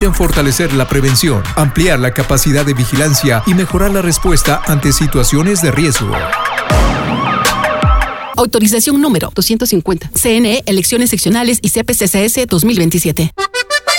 en fortalecer la prevención, ampliar la capacidad de vigilancia y mejorar la respuesta ante situaciones de riesgo. Autorización número 250. CNE, Elecciones Seccionales y CPCCS 2027.